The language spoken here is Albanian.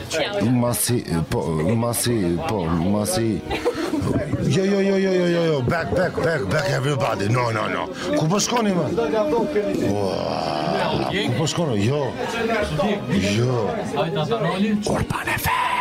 Ma si. Yo, back, everybody. No. Ku po shkoni, man? Ku po shkoni? Jo. Urban FM.